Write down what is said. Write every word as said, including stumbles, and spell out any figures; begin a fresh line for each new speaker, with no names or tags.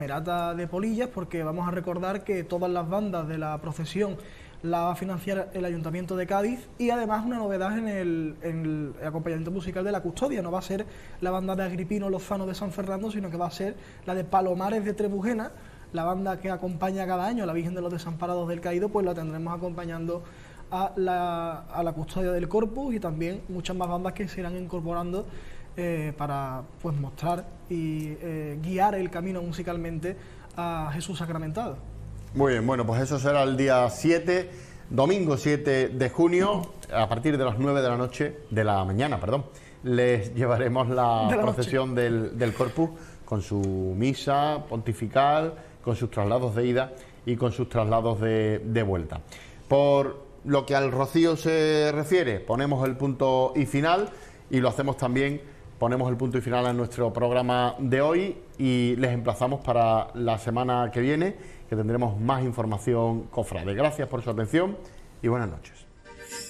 Camerata de Polillas, porque vamos a recordar que todas las bandas de la procesión la va a financiar el Ayuntamiento de Cádiz, y además una novedad en el, en el acompañamiento musical de la custodia. No va a ser la banda de Agripino Lozano de San Fernando, sino que va a ser la de Palomares de Trebujena, la banda que acompaña cada año a la Virgen de los Desamparados del Caído. Pues la tendremos acompañando a la, a la custodia del Corpus, y también muchas más bandas que se irán incorporando Eh, para pues mostrar y eh, guiar el camino musicalmente a Jesús sacramentado.
Muy bien, bueno, pues eso será el día siete, domingo siete de junio, a partir de las nueve de la noche, de la mañana, perdón, les llevaremos la, la procesión del, del Corpus con su misa pontifical, con sus traslados de ida y con sus traslados de, de vuelta. Por lo que al rocío se refiere, ponemos el punto y final, y lo hacemos también. Ponemos el punto y final a nuestro programa de hoy y les emplazamos para la semana que viene, que tendremos más información cofrade. Gracias por su atención y buenas noches.